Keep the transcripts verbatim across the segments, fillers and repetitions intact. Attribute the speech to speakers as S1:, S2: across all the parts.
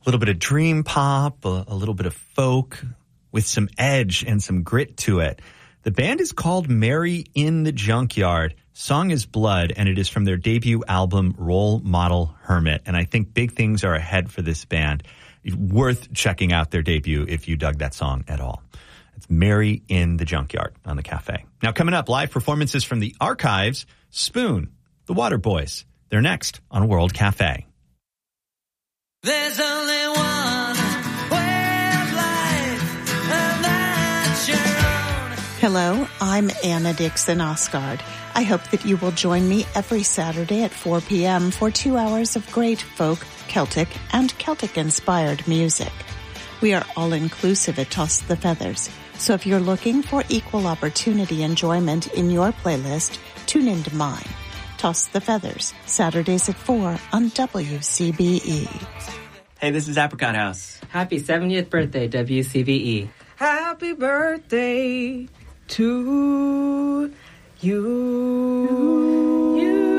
S1: little bit of dream pop, a, a little bit of folk with some edge and some grit to it. The band is called Mary in the Junkyard. Song is Blood, and it is from their debut album, Role Model Hermit. And I think big things are ahead for this band. Worth checking out their debut if you dug that song at all. It's Mary in the Junkyard on the Cafe. Now, coming up, live performances from the Archives, Spoon, the Water Boys. They're next on World Cafe.
S2: There's only one way of life, and that's your own.
S3: Hello, I'm Anna Dixon Osgard. I hope that you will join me every Saturday at four p.m. for two hours of great folk, Celtic, and Celtic-inspired music. We are all-inclusive at Toss the Feathers, so if you're looking for equal opportunity enjoyment in your playlist, tune into mine. Toss the Feathers, Saturdays at four on W C B E.
S4: Hey, this is Apricot House.
S5: Happy seventieth birthday, W C B E.
S6: Happy birthday to you.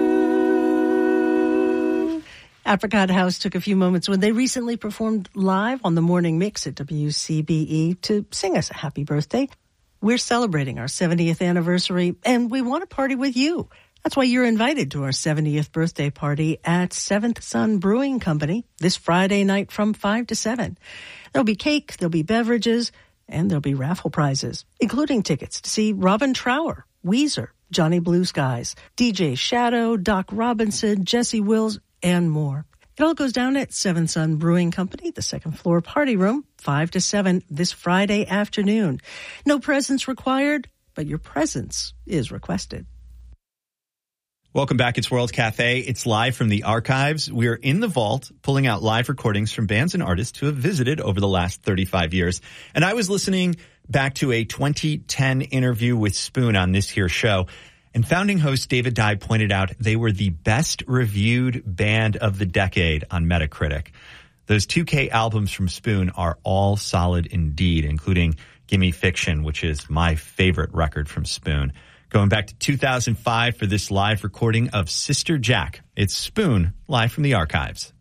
S6: you.
S7: Apricot House took a few moments when they recently performed live on the morning mix at W C B E to sing us a happy birthday. We're celebrating our seventieth anniversary, and we want to party with you. That's why you're invited to our seventieth birthday party at Seventh Sun Brewing Company this Friday night from five to seven. There'll be cake, there'll be beverages, and there'll be raffle prizes, including tickets to see Robin Trower, Weezer, Johnny Blue Skies, D J Shadow, Doc Robinson, Jesse Wills, and more. It all goes down at Seventh Sun Brewing Company, the second floor party room, five to seven this Friday afternoon. No presents required, but your presence is requested.
S1: Welcome back. It's World Cafe. It's live from the Archives. We're in the vault pulling out live recordings from bands and artists who have visited over the last thirty-five years. And I was listening back to a twenty ten interview with Spoon on this here show. And founding host David Dye pointed out they were the best reviewed band of the decade on Metacritic. Those two K albums from Spoon are all solid indeed, including Gimme Fiction, which is my favorite record from Spoon. Going back to two thousand five for this live recording of Sister Jack. It's Spoon, live from the Archives.